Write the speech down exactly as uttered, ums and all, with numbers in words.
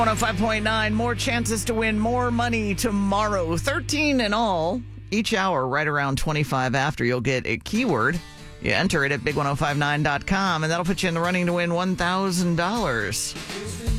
one oh five point nine, more chances to win more money tomorrow. thirteen in all. Each hour, right around twenty-five after, you'll get a keyword. You enter it at big ten fifty-nine dot com, and that'll put you in the running to win one thousand dollars.